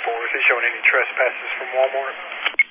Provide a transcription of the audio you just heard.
4, is he showing any trespasses from Walmart?